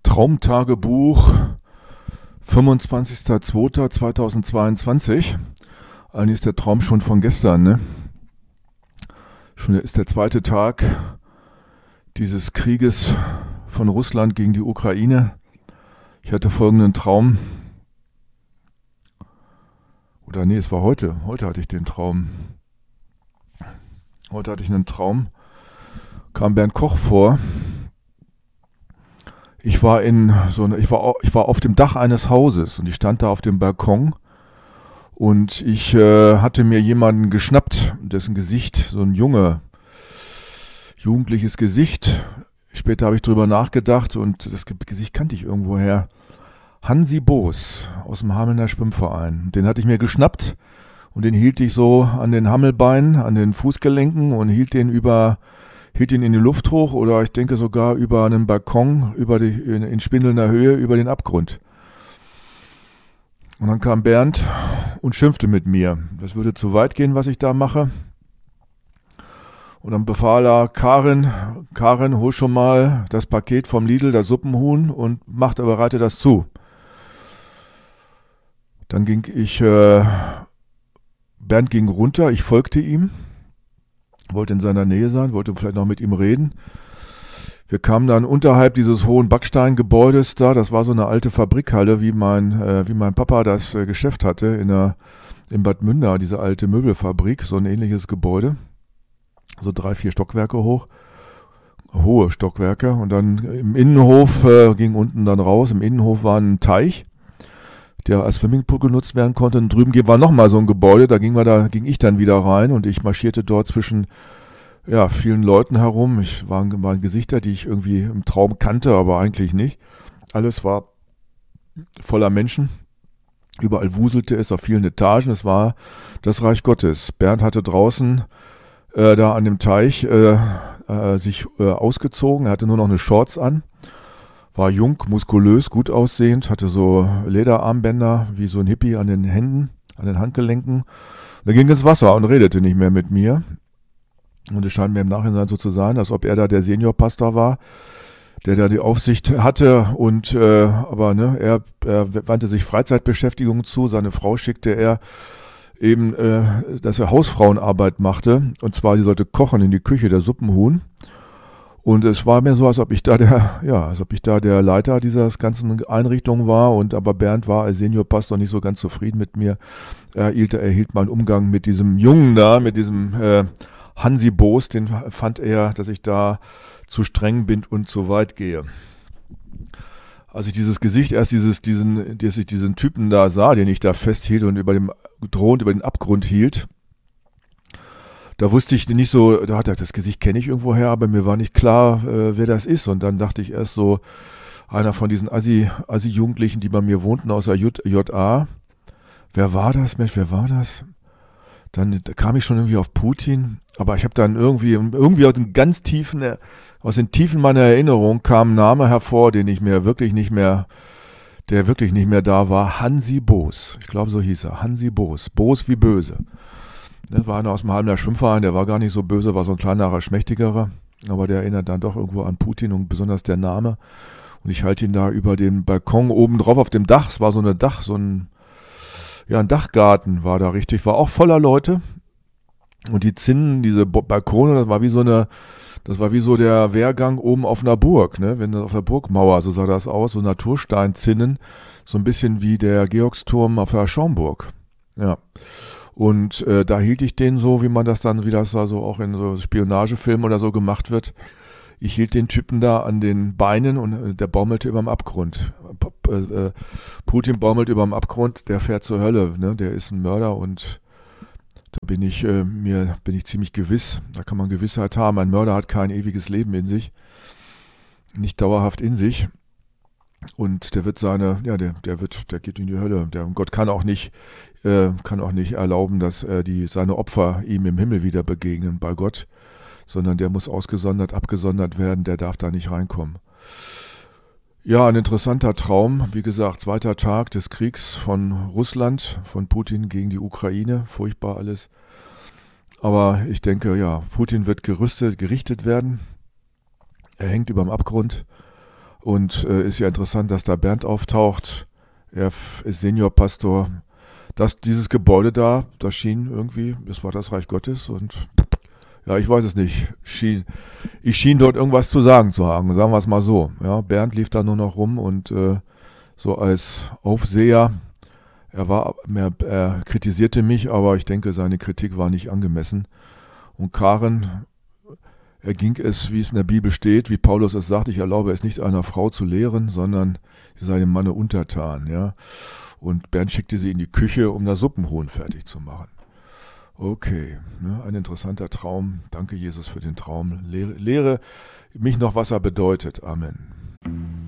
Traumtagebuch, 25.02.2022. Eigentlich ist der Traum schon von gestern, ne? Schon ist der zweite Tag dieses Krieges von Russland gegen die Ukraine. Ich hatte folgenden Traum. Oder nee, es war heute. Heute hatte ich den Traum. Heute hatte ich einen Traum. Kam Bernd Koch vor. Ich war auf dem Dach eines Hauses und ich stand da auf dem Balkon und ich hatte mir jemanden geschnappt, dessen Gesicht, so ein jugendliches Gesicht. Später habe ich drüber nachgedacht und das Gesicht kannte ich irgendwoher. Hansi Boos aus dem Hamelner Schwimmverein. Den hatte ich mir geschnappt und den hielt ich so an den Hammelbeinen, an den Fußgelenken und hielt den in die Luft hoch oder ich denke sogar über einen Balkon, in spindelnder Höhe über den Abgrund. Und dann kam Bernd und schimpfte mit mir. Das würde zu weit gehen, was ich da mache. Und dann befahl er, Karin, hol schon mal das Paket vom Lidl, das Suppenhuhn und bereite das zu. Dann Bernd ging runter, ich folgte ihm. Wollte in seiner Nähe sein, wollte vielleicht noch mit ihm reden. Wir kamen dann unterhalb dieses hohen Backsteingebäudes da, das war so eine alte Fabrikhalle, wie mein Papa das Geschäft hatte in Bad Münder, diese alte Möbelfabrik, so ein ähnliches Gebäude, so 3-4 Stockwerke hoch, hohe Stockwerke. Und dann im Innenhof, ging unten dann raus, im Innenhof war ein Teich, der als Swimmingpool genutzt werden konnte. Und drüben war nochmal so ein Gebäude, da ging ich dann wieder rein und ich marschierte dort zwischen vielen Leuten herum. Waren Gesichter, die ich irgendwie im Traum kannte, aber eigentlich nicht. Alles war voller Menschen. Überall wuselte es auf vielen Etagen. Es war das Reich Gottes. Bernd hatte draußen da an dem Teich sich ausgezogen. Er hatte nur noch eine Shorts an. War jung, muskulös, gut aussehend, hatte so Lederarmbänder wie so ein Hippie an den Händen, an den Handgelenken. Und er ging ins Wasser und redete nicht mehr mit mir. Und es scheint mir im Nachhinein so zu sein, als ob er da der Seniorpastor war, der da die Aufsicht hatte. Und er wandte sich Freizeitbeschäftigung zu. Seine Frau schickte er eben, dass er Hausfrauenarbeit machte. Und zwar, sie sollte kochen in die Küche, der Suppenhuhn. Und es war mir so, als ob ich da der Leiter dieser ganzen Einrichtung war. Aber Bernd war als Seniorpastor nicht so ganz zufrieden mit mir. Er hielt meinen Umgang mit diesem Jungen da, mit diesem Hansi Boos, den fand er, dass ich da zu streng bin und zu weit gehe. Als ich dieses Gesicht diesen Typen da sah, den ich da festhielt und drohend über den Abgrund hielt, da wusste ich nicht so, das Gesicht kenne ich irgendwoher, aber mir war nicht klar, wer das ist. Und dann dachte ich erst so, einer von diesen Assi-Jugendlichen, die bei mir wohnten aus der JA. Wer war das? Mensch, wer war das? Dann kam ich schon irgendwie auf Putin. Aber ich habe dann irgendwie aus den Tiefen meiner Erinnerung kam ein Name hervor, der wirklich nicht mehr da war. Hansi Boos. Ich glaube, so hieß er. Hansi Boos. Boos wie böse. Das war einer aus dem Hamelner Schwimmverein, der war gar nicht so böse, war so ein kleinerer, schmächtigerer, aber der erinnert dann doch irgendwo an Putin und besonders der Name. Und ich halte ihn da über den Balkon oben drauf auf dem Dach, es war ein Dachgarten war da richtig, war auch voller Leute. Und die Zinnen, diese Balkone, das war wie so der Wehrgang oben auf einer Burg, ne? Wenn das auf der Burgmauer, so sah das aus, so Natursteinzinnen, so ein bisschen wie der Georgsturm auf der Schaumburg. Ja. Und da hielt ich den so, wie das also auch in so Spionagefilmen oder so gemacht wird. Ich hielt den Typen da an den Beinen und der baumelte überm Abgrund. Putin baumelt überm Abgrund, der fährt zur Hölle, ne? Der ist ein Mörder und da bin ich ziemlich gewiss. Da kann man Gewissheit haben. Ein Mörder hat kein ewiges Leben in sich, nicht dauerhaft in sich. Und der geht in die Hölle. Gott kann auch nicht erlauben, dass seine Opfer ihm im Himmel wieder begegnen bei Gott, sondern der muss abgesondert werden, der darf da nicht reinkommen. Ja, ein interessanter Traum. Wie gesagt, zweiter Tag des Kriegs von Russland, von Putin gegen die Ukraine. Furchtbar alles. Aber ich denke, ja, Putin wird gerichtet werden. Er hängt überm Abgrund. Und ist ja interessant, dass da Bernd auftaucht. Er ist Seniorpastor. Dieses Gebäude da, das schien irgendwie, das war das Reich Gottes und ja, ich weiß es nicht. Ich schien dort irgendwas zu sagen zu haben, sagen wir es mal so. Ja, Bernd lief da nur noch rum und so als Aufseher, er kritisierte mich, aber ich denke, seine Kritik war nicht angemessen. Und Karen, er ging es, wie es in der Bibel steht, wie Paulus es sagt, ich erlaube es nicht einer Frau zu lehren, sondern sie sei dem Manne untertan, ja. Und Bernd schickte sie in die Küche, um das Suppenhuhn fertig zu machen. Okay, ne, ein interessanter Traum. Danke, Jesus, für den Traum. Lehre mich noch, was er bedeutet. Amen.